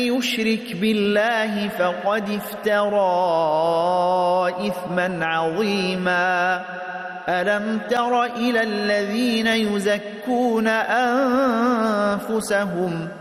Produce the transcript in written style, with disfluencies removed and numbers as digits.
يشرك بالله فقد افترى إثما عظيما. ألم تر إلى الذين يزكون أنفسهم